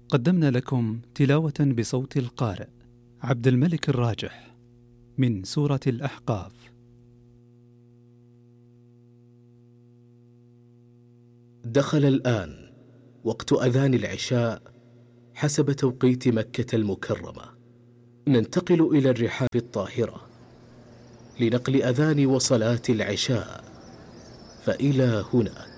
قدمنا لكم تلاوة بصوت القارئ عبد الملك الراجح من سورة الأحقاف. دخل الآن وقت أذان العشاء حسب توقيت مكة المكرمة. ننتقل إلى الرحاب الطاهرة لنقل أذان وصلاة العشاء، فإلى هنا